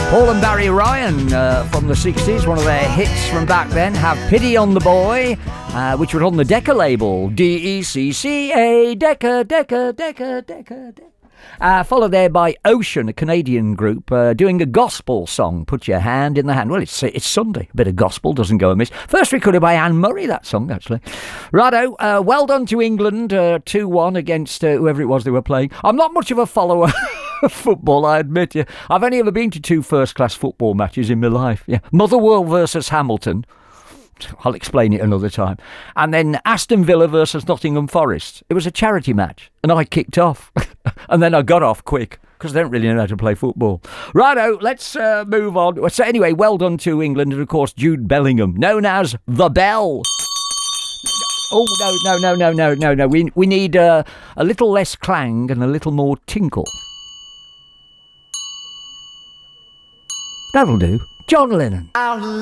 Paul and Barry Ryan from the 60s, one of their hits from back then. Have Pity on the Boy, which was on the Decca label. D-E-C-C-A, Decca, Decca, Decca, Decca, Decca. Followed there by Ocean, a Canadian group, doing a gospel song, Put Your Hand in the Hand. Well, it's Sunday. A bit of gospel doesn't go amiss. First recorded by Anne Murray, that song, actually. Righto, well done to England, 2-1 against whoever it was they were playing. I'm not much of a follower of football, I admit. Yeah. I've only ever been to 2 first-class football matches in my life. Yeah. Motherwell versus Hamilton. I'll explain it another time. And then Aston Villa versus Nottingham Forest. It was a charity match, and I kicked off. And then I got off quick, because I don't really know how to play football. Righto, let's move on. So anyway, well done to England, and of course Jude Bellingham, known as The Bell. Oh, no. We need a little less clang and a little more tinkle. That'll do. John Lennon.